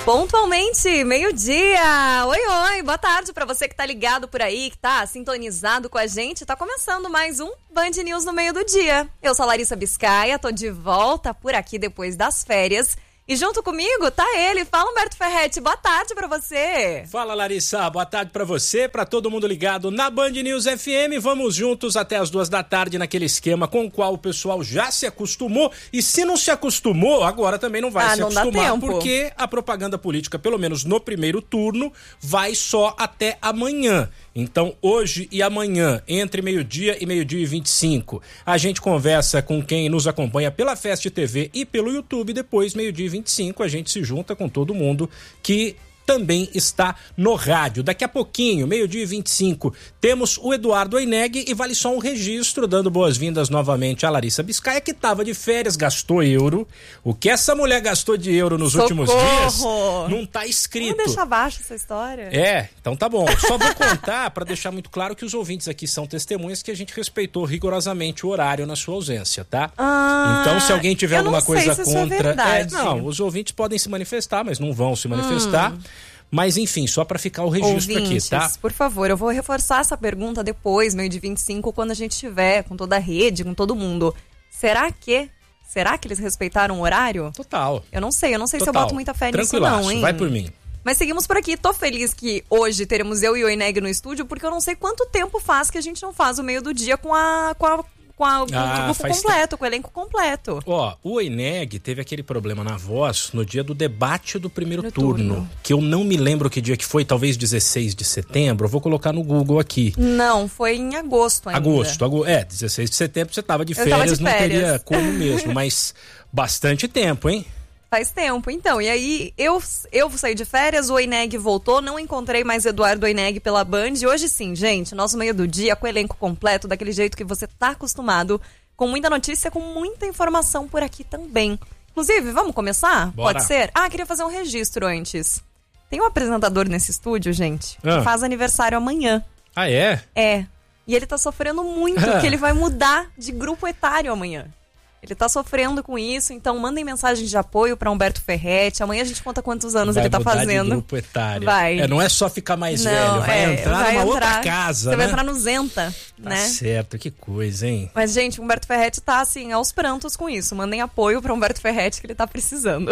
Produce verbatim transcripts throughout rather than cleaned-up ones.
Pontualmente, meio-dia. Oi, oi, boa tarde pra você que tá ligado por aí, que tá sintonizado com a gente. Tá começando mais um Band News no meio do dia. Eu sou a Larissa Biscaia, tô de volta por aqui depois das férias. E junto comigo tá ele, fala Humberto Ferretti, boa tarde pra você. Fala Larissa, boa tarde pra você, pra todo mundo ligado na Band News F M. Vamos juntos até as duas da tarde naquele esquema com o qual o pessoal já se acostumou. E se não se acostumou, agora também não vai ah, se não acostumar, porque a propaganda política, pelo menos no primeiro turno, vai só até amanhã. Então, hoje e amanhã, entre meio-dia e meio-dia e vinte e cinco, a gente conversa com quem nos acompanha pela Fest T V e pelo YouTube. Depois, meio-dia e vinte e cinco, a gente se junta com todo mundo que também está no rádio. Daqui a pouquinho, meio-dia e vinte e cinco, temos o Eduardo Oineg e vale só um registro, dando boas-vindas novamente à Larissa Biscaia, que estava de férias, gastou euro. O que essa mulher gastou de euro nos Socorro. últimos dias não tá escrito. Vamos deixar abaixo essa história. É, então tá bom. Só vou contar para deixar muito claro que os ouvintes aqui são testemunhas que a gente respeitou rigorosamente o horário na sua ausência, tá? Ah, então, se alguém tiver alguma coisa se contra... É é, não, os ouvintes podem se manifestar, mas não vão se manifestar. Hum. Mas, enfim, só para ficar o registro Ouvintes, aqui, tá? Por favor, eu vou reforçar essa pergunta depois, meio de vinte e cinco, quando a gente estiver com toda a rede, com todo mundo. Será que... Será que eles respeitaram o horário? Total. Eu não sei, eu não sei Total. se eu boto muita fé nisso não, hein? Vai por mim. Mas seguimos por aqui. Tô feliz que hoje teremos eu e o Oineg no estúdio, porque eu não sei quanto tempo faz que a gente não faz o meio do dia com a... Com a com a, o ah, grupo completo, tempo. Com o elenco completo. Ó, o Oineg teve aquele problema na voz no dia do debate do primeiro no turno, turno, que eu não me lembro que dia que foi, talvez dezesseis de setembro, eu vou colocar no Google aqui. Não, foi em agosto ainda. Agosto, agosto é, dezesseis de setembro você tava de férias, tava de férias. Não teria como mesmo, mas bastante tempo, hein? Faz tempo, então. E aí, eu, eu saí de férias, o Oineg voltou, não encontrei mais Eduardo Oineg pela Band. E hoje sim, gente, nosso meio do dia com o elenco completo, daquele jeito que você tá acostumado, com muita notícia, com muita informação por aqui também. Inclusive, vamos começar? Bora. Pode ser? Ah, queria fazer um registro antes. Tem um apresentador nesse estúdio, gente, ah. que faz aniversário amanhã. Ah, é? É. E ele tá sofrendo muito, ah. porque ele vai mudar de grupo etário amanhã. Ele tá sofrendo com isso, então mandem mensagens de apoio pra Humberto Ferretti. Amanhã a gente conta quantos anos vai ele tá mudar fazendo. De grupo etário. Vai. É, não é só ficar mais não, velho, vai é, entrar vai numa entrar, outra casa, Você né? vai entrar no Zenta, tá né? Certo, que coisa, hein? Mas, gente, Humberto Ferretti tá, assim, aos prantos com isso. Mandem apoio pra Humberto Ferretti que ele tá precisando.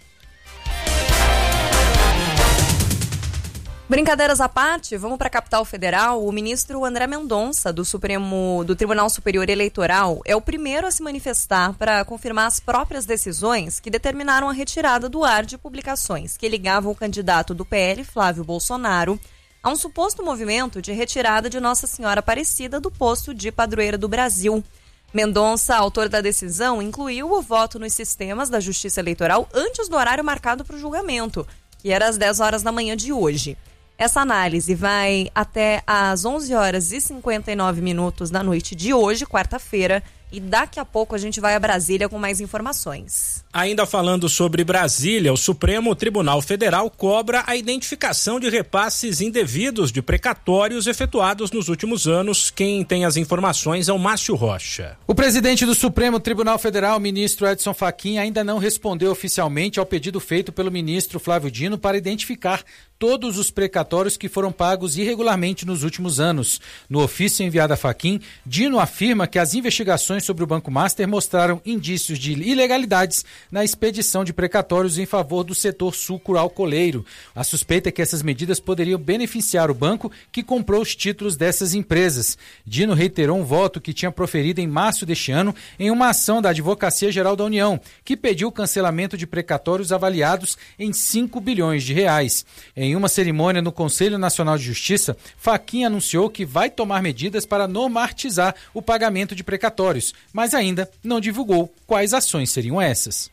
Brincadeiras à parte, vamos para a capital federal. O ministro André Mendonça, do Supremo, do Tribunal Superior Eleitoral, é o primeiro a se manifestar para confirmar as próprias decisões que determinaram a retirada do ar de publicações que ligavam o candidato do P L, Flávio Bolsonaro, a um suposto movimento de retirada de Nossa Senhora Aparecida do posto de padroeira do Brasil. Mendonça, autor da decisão, incluiu o voto nos sistemas da Justiça Eleitoral antes do horário marcado para o julgamento, que era às dez horas da manhã de hoje. Essa análise vai até às onze horas e cinquenta e nove minutos da noite de hoje, quarta-feira, e daqui a pouco a gente vai a Brasília com mais informações. Ainda falando sobre Brasília, o Supremo Tribunal Federal cobra a identificação de repasses indevidos de precatórios efetuados nos últimos anos. Quem tem as informações é o Márcio Rocha. O presidente do Supremo Tribunal Federal, ministro Edson Fachin, ainda não respondeu oficialmente ao pedido feito pelo ministro Flávio Dino para identificar todos os precatórios que foram pagos irregularmente nos últimos anos. No ofício enviado a Fachin, Dino afirma que as investigações sobre o Banco Master mostraram indícios de ilegalidades na expedição de precatórios em favor do setor sucro-alcooleiro. A suspeita é que essas medidas poderiam beneficiar o banco que comprou os títulos dessas empresas. Dino reiterou um voto que tinha proferido em março deste ano em uma ação da Advocacia Geral da União, que pediu o cancelamento de precatórios avaliados em cinco bilhões de reais. Em uma cerimônia no Conselho Nacional de Justiça, Fachin anunciou que vai tomar medidas para normatizar o pagamento de precatórios, mas ainda não divulgou quais ações seriam essas.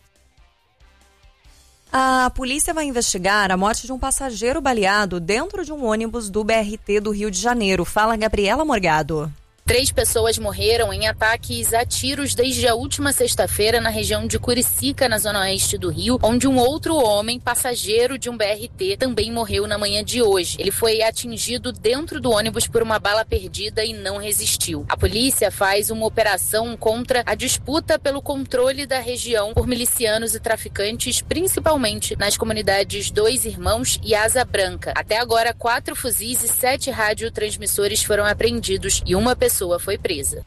A polícia vai investigar a morte de um passageiro baleado dentro de um ônibus do B R T do Rio de Janeiro. Fala, Gabriela Morgado. Três pessoas morreram em ataques a tiros desde a última sexta-feira na região de Curicica, na zona oeste do Rio, onde um outro homem, passageiro de um B R T, também morreu na manhã de hoje. Ele foi atingido dentro do ônibus por uma bala perdida e não resistiu. A polícia faz uma operação contra a disputa pelo controle da região por milicianos e traficantes, principalmente nas comunidades Dois Irmãos e Asa Branca. Até agora, quatro fuzis e sete radiotransmissores foram apreendidos e uma pessoa foi presa.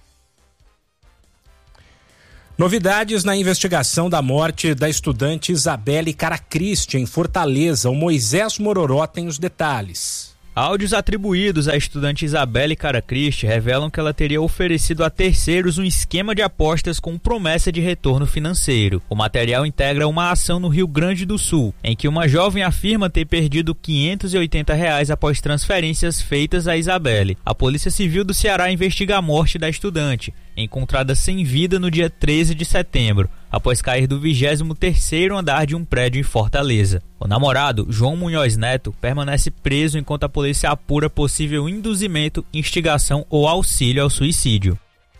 Novidades na investigação da morte da estudante Isabelle Caracristi em Fortaleza. O Moisés Mororó tem os detalhes. Áudios atribuídos à estudante Isabelle Caracristi revelam que ela teria oferecido a terceiros um esquema de apostas com promessa de retorno financeiro. O material integra uma ação no Rio Grande do Sul, em que uma jovem afirma ter perdido quinhentos e oitenta reais após transferências feitas a Isabelle. A Polícia Civil do Ceará investiga a morte da estudante, encontrada sem vida no dia treze de setembro, após cair do vigésimo terceiro andar de um prédio em Fortaleza. O namorado, João Munhoz Neto, permanece preso enquanto a polícia apura possível induzimento, instigação ou auxílio ao suicídio.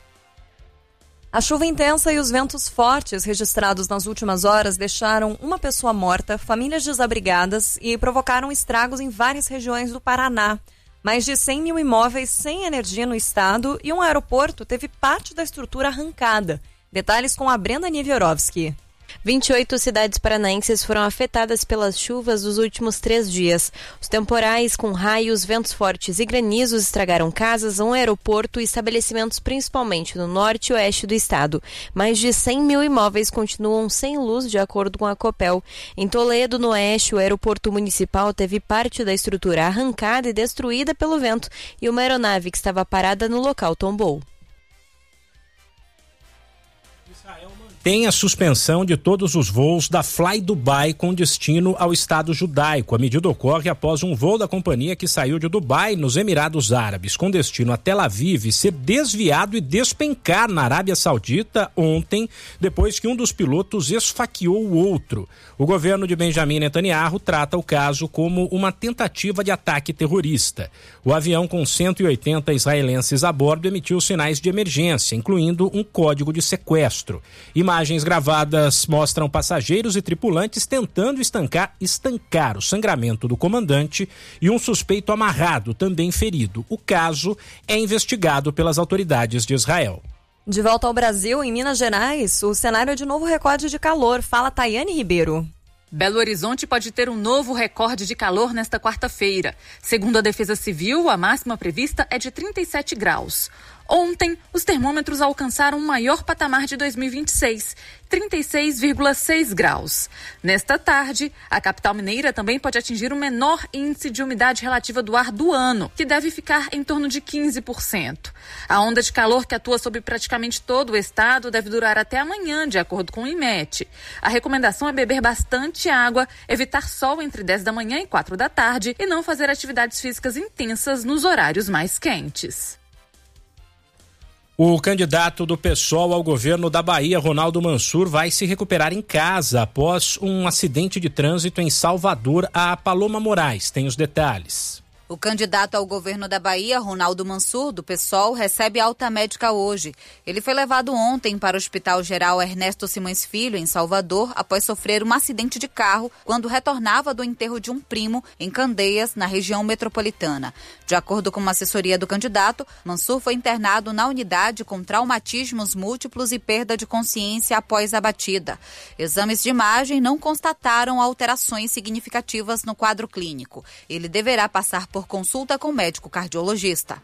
A chuva intensa e os ventos fortes registrados nas últimas horas deixaram uma pessoa morta, famílias desabrigadas e provocaram estragos em várias regiões do Paraná. Mais de cem mil imóveis sem energia no estado e um aeroporto teve parte da estrutura arrancada. Detalhes com a Brenda Niviorovski. vinte e oito cidades paranaenses foram afetadas pelas chuvas dos últimos três dias. Os temporais com raios, ventos fortes e granizos estragaram casas, um aeroporto e estabelecimentos principalmente no norte e oeste do estado. Mais de cem mil imóveis continuam sem luz, de acordo com a Copel. Em Toledo, no oeste, o aeroporto municipal teve parte da estrutura arrancada e destruída pelo vento e uma aeronave que estava parada no local tombou. Tem a suspensão de todos os voos da Fly Dubai com destino ao Estado judaico. A medida ocorre após um voo da companhia que saiu de Dubai, nos Emirados Árabes, com destino a Tel Aviv, ser desviado e despencar na Arábia Saudita ontem, depois que um dos pilotos esfaqueou o outro. O governo de Benjamin Netanyahu trata o caso como uma tentativa de ataque terrorista. O avião com cento e oitenta israelenses a bordo emitiu sinais de emergência, incluindo um código de sequestro. Imagens gravadas mostram passageiros e tripulantes tentando estancar, estancar o sangramento do comandante e um suspeito amarrado, também ferido. O caso é investigado pelas autoridades de Israel. De volta ao Brasil, em Minas Gerais, o cenário é de novo recorde de calor. Fala Tayane Ribeiro. Belo Horizonte pode ter um novo recorde de calor nesta quarta-feira. Segundo a Defesa Civil, a máxima prevista é de trinta e sete graus. Ontem, os termômetros alcançaram o maior patamar de dois mil e vinte e seis, trinta e seis vírgula seis graus. Nesta tarde, a capital mineira também pode atingir o menor índice de umidade relativa do ar do ano, que deve ficar em torno de quinze por cento. A onda de calor que atua sobre praticamente todo o estado deve durar até amanhã, de acordo com o IMET. A recomendação é beber bastante água, evitar sol entre dez da manhã e quatro da tarde e não fazer atividades físicas intensas nos horários mais quentes. O candidato do PSOL ao governo da Bahia, Ronaldo Mansur, vai se recuperar em casa após um acidente de trânsito em Salvador. A Paloma Moraes tem os detalhes. O candidato ao governo da Bahia, Ronaldo Mansur, do PSOL, recebe alta médica hoje. Ele foi levado ontem para o Hospital Geral Ernesto Simões Filho, em Salvador, após sofrer um acidente de carro quando retornava do enterro de um primo em Candeias, na região metropolitana. De acordo com uma assessoria do candidato, Mansur foi internado na unidade com traumatismos múltiplos e perda de consciência após a batida. Exames de imagem não constataram alterações significativas no quadro clínico. Ele deverá passar por por consulta com médico cardiologista.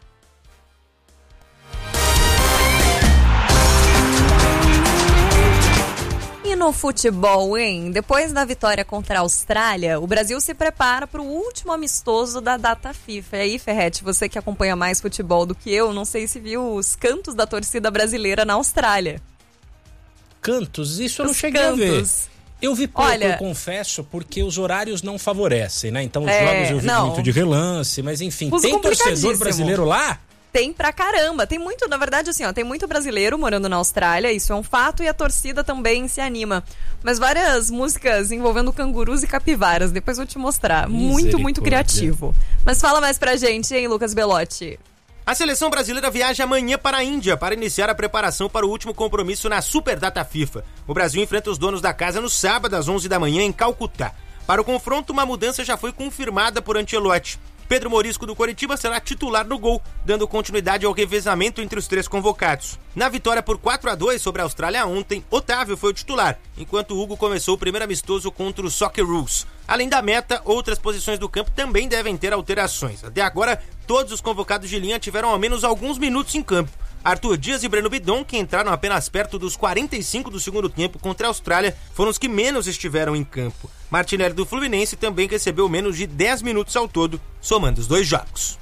E no futebol, hein? Depois da vitória contra a Austrália, o Brasil se prepara para o último amistoso da data FIFA. E aí, Ferretti, você que acompanha mais futebol do que eu, não sei se viu os cantos da torcida brasileira na Austrália. Cantos? Isso eu os não cheguei cantos. a ver. Eu vi pouco, Olha, eu confesso, porque os horários não favorecem, né? Então os é, jogos eu vi não. muito de relance, mas enfim, Fuso tem torcedor brasileiro lá? Tem pra caramba, tem muito, na verdade assim, ó, tem muito brasileiro morando na Austrália, isso é um fato, e a torcida também se anima. Mas várias músicas envolvendo cangurus e capivaras, depois eu vou te mostrar. Muito, muito criativo. Mas fala mais pra gente, hein, Lucas Belotti? A seleção brasileira viaja amanhã para a Índia para iniciar a preparação para o último compromisso na Superdata FIFA. O Brasil enfrenta os donos da casa no sábado às onze da manhã em Calcutá. Para o confronto, uma mudança já foi confirmada por Ancelotti. Pedro Morisco do Coritiba será titular no gol, dando continuidade ao revezamento entre os três convocados. Na vitória por quatro a dois sobre a Austrália ontem, Otávio foi o titular, enquanto Hugo começou o primeiro amistoso contra o Socceroos. Além da meta, outras posições do campo também devem ter alterações. Até agora, todos os convocados de linha tiveram ao menos alguns minutos em campo. Arthur Dias e Breno Bidon, que entraram apenas perto dos quarenta e cinco do segundo tempo contra a Austrália, foram os que menos estiveram em campo. Martinelli do Fluminense também recebeu menos de dez minutos ao todo, somando os dois jogos.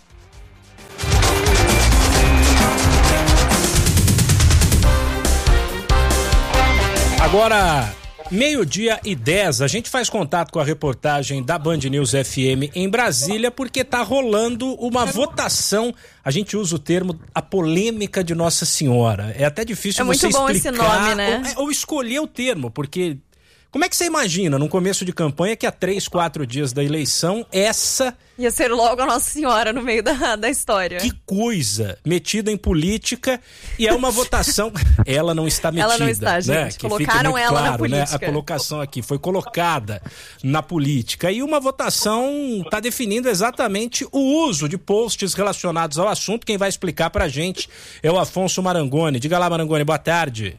Agora, meio-dia e dez, a gente faz contato com a reportagem da Band News F M em Brasília, porque tá rolando uma votação, a gente usa o termo a polêmica de Nossa Senhora. É até difícil é você muito bom explicar esse nome, né? ou, ou escolher o termo, porque como é que você imagina, num começo de campanha, que há três, quatro dias da eleição, essa... Ia ser logo a Nossa Senhora no meio da, da história. Que coisa! Metida em política, e é uma votação... Ela não está metida. Ela não está, gente. Né? Que Colocaram ela claro, na política. Né? A colocação aqui foi colocada na política. E uma votação está definindo exatamente o uso de posts relacionados ao assunto. Quem vai explicar pra gente é o Afonso Marangoni. Diga lá, Marangoni, boa tarde.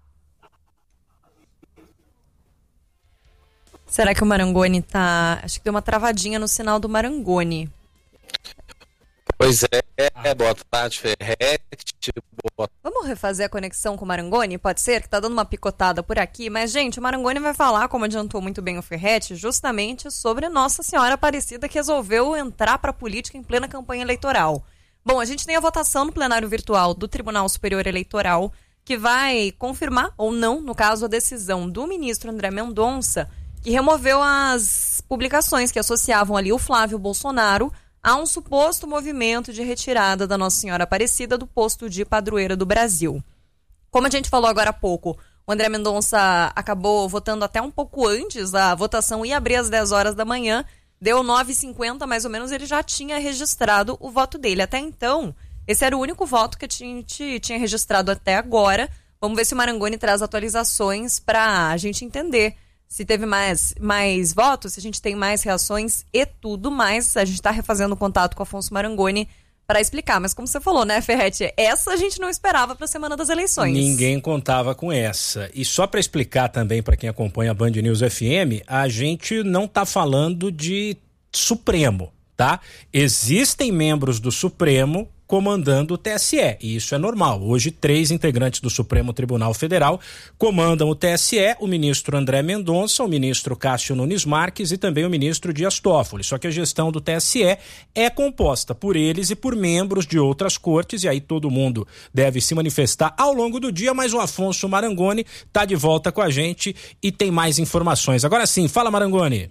Será que o Marangoni tá... Acho que deu uma travadinha no sinal do Marangoni. Pois é, é boa tarde, Ferretti. Boa... Vamos refazer a conexão com o Marangoni? Pode ser? Que tá dando uma picotada por aqui. Mas, gente, o Marangoni vai falar, como adiantou muito bem o Ferretti, justamente sobre Nossa Senhora Aparecida, que resolveu entrar pra política em plena campanha eleitoral. Bom, a gente tem a votação no plenário virtual do Tribunal Superior Eleitoral, que vai confirmar, ou não, no caso, a decisão do ministro André Mendonça, que removeu as publicações que associavam ali o Flávio Bolsonaro a um suposto movimento de retirada da Nossa Senhora Aparecida do posto de padroeira do Brasil. Como a gente falou agora há pouco, o André Mendonça acabou votando até um pouco antes, a votação ia abrir às dez horas da manhã, deu nove e cinquenta mais ou menos, ele já tinha registrado o voto dele. Até então, esse era o único voto que a gente tinha registrado até agora. Vamos ver se o Marangoni traz atualizações para a gente entender se teve mais, mais votos, se a gente tem mais reações e tudo mais. A gente está refazendo o contato com o Afonso Marangoni para explicar. Mas como você falou, né, Ferretti? Essa a gente não esperava para a semana das eleições. Ninguém contava com essa. E só para explicar também para quem acompanha a Band News F M, a gente não está falando de Supremo, tá? Existem membros do Supremo comandando o T S E, e isso é normal. Hoje, três integrantes do Supremo Tribunal Federal comandam o T S E, o ministro André Mendonça, o ministro Cássio Nunes Marques e também o ministro Dias Toffoli. Só que a gestão do T S E é composta por eles e por membros de outras cortes, e aí todo mundo deve se manifestar ao longo do dia, mas o Afonso Marangoni está de volta com a gente e tem mais informações. Agora sim, fala, Marangoni.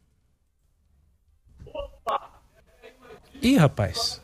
Ih, rapaz...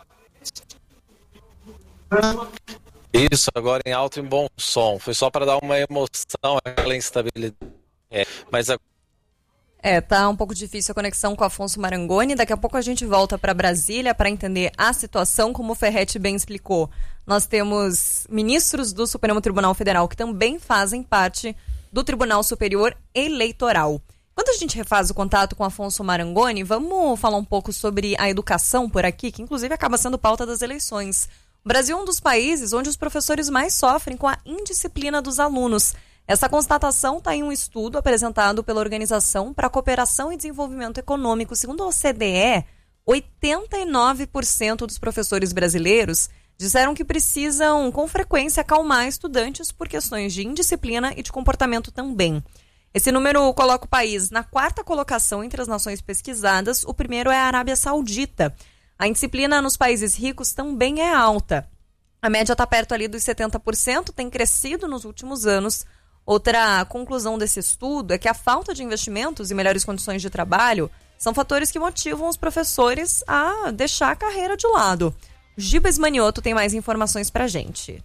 Isso, agora em alto e bom som. Foi só para dar uma emoção, aquela instabilidade. É, mas a... É, tá um pouco difícil a conexão com o Afonso Marangoni. Daqui a pouco a gente volta para Brasília para entender a situação, como o Ferretti bem explicou. Nós temos ministros do Supremo Tribunal Federal que também fazem parte do Tribunal Superior Eleitoral. Quando a gente refaz o contato com o Afonso Marangoni, vamos falar um pouco sobre a educação por aqui, que inclusive acaba sendo pauta das eleições. O Brasil é um dos países onde os professores mais sofrem com a indisciplina dos alunos. Essa constatação está em um estudo apresentado pela Organização para a Cooperação e Desenvolvimento Econômico. Segundo a O C D E, oitenta e nove por cento dos professores brasileiros disseram que precisam, com frequência, acalmar estudantes por questões de indisciplina e de comportamento também. Esse número coloca o país na quarta colocação entre as nações pesquisadas. O primeiro é a Arábia Saudita. A indisciplina nos países ricos também é alta. A média está perto ali dos setenta por cento, tem crescido nos últimos anos. Outra conclusão desse estudo é que a falta de investimentos e melhores condições de trabalho são fatores que motivam os professores a deixar a carreira de lado. O Gibas Manioto tem mais informações pra gente.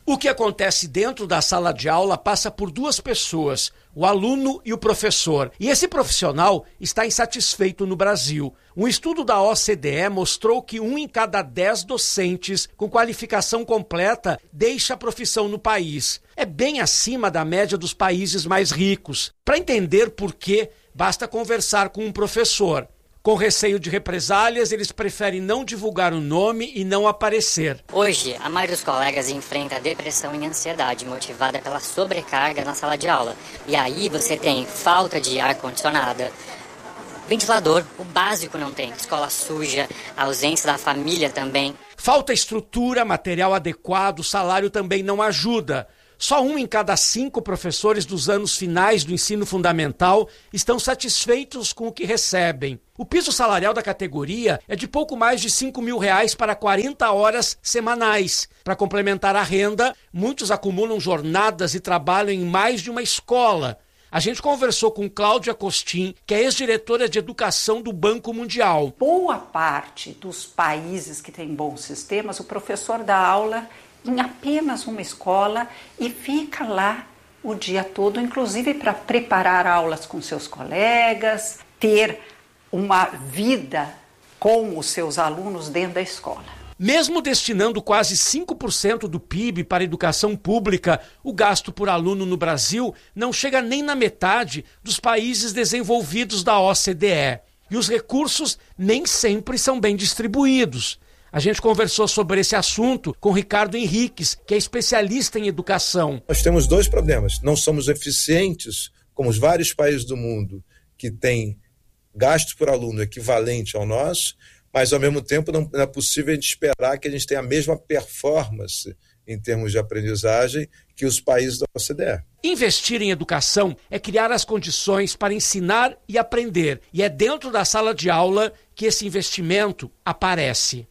O que acontece dentro da sala de aula passa por duas pessoas, o aluno e o professor. E esse profissional está insatisfeito no Brasil. Um estudo da O C D E mostrou que um em cada dez docentes com qualificação completa deixa a profissão no país. É bem acima da média dos países mais ricos. Para entender por quê, basta conversar com um professor. Com receio de represálias, eles preferem não divulgar o nome e não aparecer. Hoje, a maioria dos colegas enfrenta depressão e ansiedade motivada pela sobrecarga na sala de aula. E aí você tem falta de ar-condicionado, ventilador, o básico não tem, escola suja, a ausência da família também. Falta estrutura, material adequado, salário também não ajuda. Só um em cada cinco professores dos anos finais do ensino fundamental estão satisfeitos com o que recebem. O piso salarial da categoria é de pouco mais de cinco mil reais para quarenta horas semanais. Para complementar a renda, muitos acumulam jornadas e trabalham em mais de uma escola. A gente conversou com Cláudia Costin, que é ex-diretora de educação do Banco Mundial. Boa parte dos países que têm bons sistemas, o professor dá aula em apenas uma escola e fica lá o dia todo, inclusive para preparar aulas com seus colegas, ter uma vida com os seus alunos dentro da escola. Mesmo destinando quase cinco por cento do P I B para a educação pública, o gasto por aluno no Brasil não chega nem na metade dos países desenvolvidos da O C D E. E os recursos nem sempre são bem distribuídos. A gente conversou sobre esse assunto com Ricardo Henriques, que é especialista em educação. Nós temos dois problemas. Não somos eficientes, como os vários países do mundo que têm gasto por aluno equivalente ao nosso, mas, ao mesmo tempo, não é possível a gente esperar que a gente tenha a mesma performance em termos de aprendizagem que os países da O C D E. Investir em educação é criar as condições para ensinar e aprender. E é dentro da sala de aula que esse investimento aparece.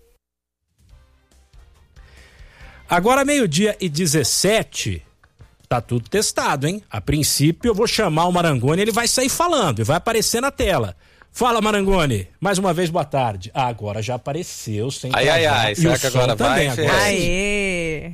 Agora, meio-dia e dezessete, tá tudo testado, hein? A princípio, eu vou chamar o Marangoni, ele vai sair falando e vai aparecer na tela. Fala, Marangoni. Mais uma vez, boa tarde. Ah, agora já apareceu, sem Ai, ai, ai. Será que agora vai? Agora. Aê!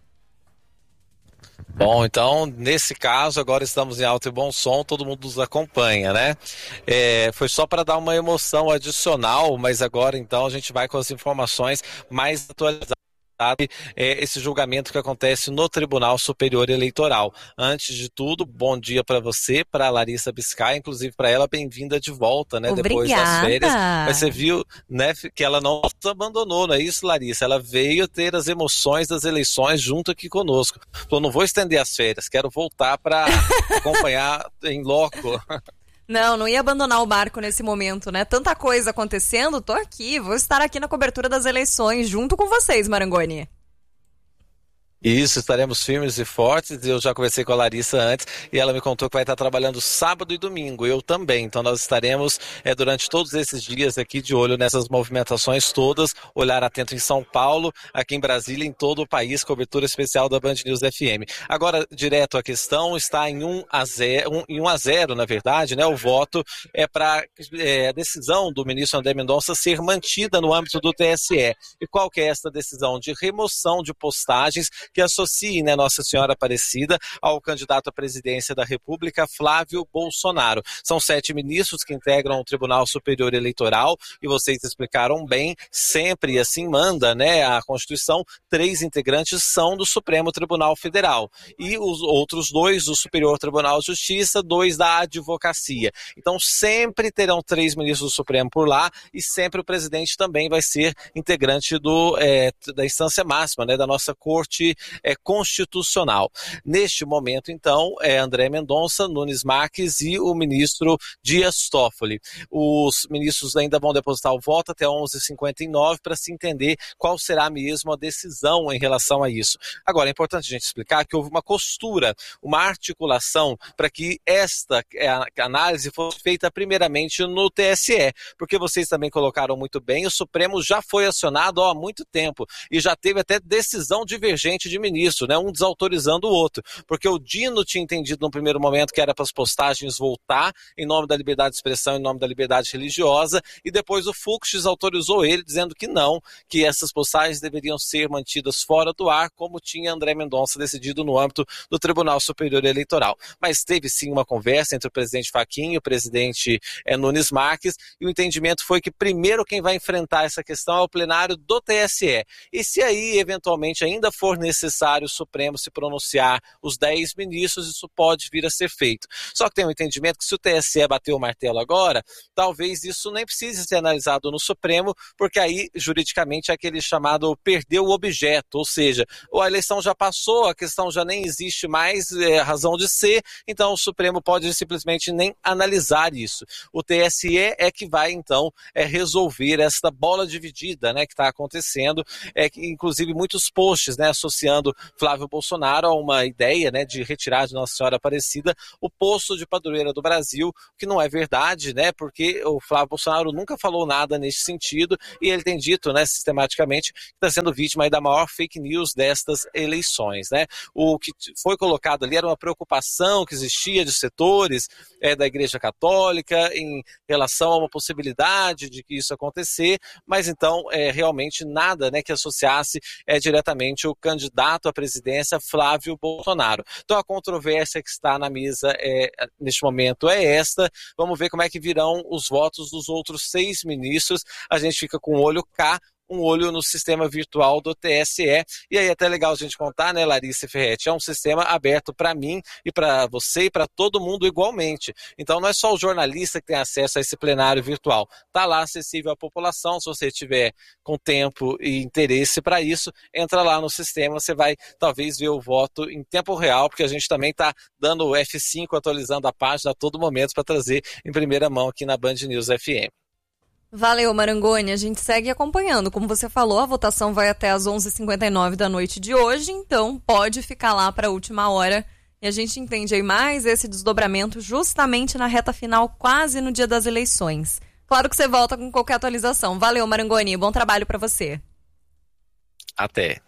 Bom, então, nesse caso, agora estamos em alto e bom som, todo mundo nos acompanha, né? É, foi só para dar uma emoção adicional, mas agora, então, a gente vai com as informações mais atualizadas. É esse julgamento que acontece no Tribunal Superior Eleitoral. Antes de tudo, bom dia para você, para Larissa Biscay, inclusive para ela, bem-vinda de volta, né? Obrigada. Depois das férias. Mas você viu, né, que ela não nos abandonou, não é isso, Larissa? Ela veio ter as emoções das eleições junto aqui conosco. Falou, não vou estender as férias, quero voltar para acompanhar em loco. Não, não ia abandonar o barco nesse momento, né? Tanta coisa acontecendo, tô aqui, vou estar aqui na cobertura das eleições junto com vocês, Marangoni. Isso, estaremos firmes e fortes. Eu já conversei com a Larissa antes e ela me contou que vai estar trabalhando sábado e domingo, eu também. Então nós estaremos é, durante todos esses dias aqui de olho nessas movimentações todas, olhar atento em São Paulo, aqui em Brasília, em todo o país, cobertura especial da Band News F M. Agora, direto à questão, está em um a zero, um, em um a zero, na verdade, né? O voto é para é, a decisão do ministro André Mendonça ser mantida no âmbito do T S E. E qual que é essa decisão? De remoção de postagens que associe, né, Nossa Senhora Aparecida ao candidato à presidência da República, Flávio Bolsonaro. São sete ministros que integram o Tribunal Superior Eleitoral e vocês explicaram bem, sempre assim manda, né, a Constituição, três integrantes são do Supremo Tribunal Federal e os outros dois do Superior Tribunal de Justiça, dois da Advocacia. Então sempre terão três ministros do Supremo por lá e sempre o presidente também vai ser integrante do, é, da instância máxima, né, da nossa Corte é, Constitucional. Neste momento, então, é André Mendonça, Nunes Marques e o ministro Dias Toffoli. Os ministros ainda vão depositar o voto até onze e cinquenta e nove para se entender qual será mesmo a decisão em relação a isso. Agora, é importante a gente explicar que houve uma costura, uma articulação para que esta análise fosse feita primeiramente no T S E, porque vocês também colocaram muito bem, o Supremo já foi acionado há muito tempo e já teve até decisão divergente monte de ministro, né? Um desautorizando o outro, porque o Dino tinha entendido no primeiro momento que era para as postagens voltar em nome da liberdade de expressão, em nome da liberdade religiosa, e depois o Fux desautorizou ele, dizendo que não, que essas postagens deveriam ser mantidas fora do ar, como tinha André Mendonça decidido no âmbito do Tribunal Superior Eleitoral. Mas teve sim uma conversa entre o presidente Fachin e o presidente é, Nunes Marques, e o entendimento foi que primeiro quem vai enfrentar essa questão é o plenário do T S E. E se aí, eventualmente, ainda for necessário o Supremo se pronunciar, os dez ministros, isso pode vir a ser feito. Só que tem um entendimento que se o T S E bater o martelo agora, talvez isso nem precise ser analisado no Supremo, porque aí, juridicamente, é aquele chamado perdeu o objeto, ou seja, a eleição já passou, a questão já nem existe mais, é, razão de ser, então o Supremo pode simplesmente nem analisar isso. O T S E é que vai, então, é, resolver esta bola dividida, né, que está acontecendo, é, que, inclusive muitos posts, né, associando Flávio Bolsonaro a uma ideia, né, de retirar de Nossa Senhora Aparecida o posto de padroeira do Brasil, que não é verdade, né, porque o Flávio Bolsonaro nunca falou nada nesse sentido e ele tem dito, né, sistematicamente que está sendo vítima aí da maior fake news destas eleições, né. O que foi colocado ali era uma preocupação que existia de setores é, da Igreja Católica em relação a uma possibilidade de que isso acontecer, mas então é, realmente nada, né, que associasse é, diretamente o candidato à presidência Flávio Bolsonaro. Então a controvérsia que está na mesa é, neste momento é esta. Vamos ver como é que virão os votos dos outros seis ministros. A gente fica com o olho cá, um olho no sistema virtual do T S E, e aí é até legal a gente contar, né, Larissa e Ferretti, é um sistema aberto para mim e para você e para todo mundo igualmente, então não é só o jornalista que tem acesso a esse plenário virtual, está lá acessível à população. Se você tiver com tempo e interesse para isso, entra lá no sistema, você vai talvez ver o voto em tempo real, porque a gente também está dando o F cinco, atualizando a página a todo momento para trazer em primeira mão aqui na Band News F M. Valeu, Marangoni. A gente segue acompanhando. Como você falou, a votação vai até às onze e cinquenta e nove da noite de hoje, então pode ficar lá para a última hora. E a gente entende aí mais esse desdobramento justamente na reta final, quase no dia das eleições. Claro que você volta com qualquer atualização. Valeu, Marangoni. Bom trabalho para você. Até.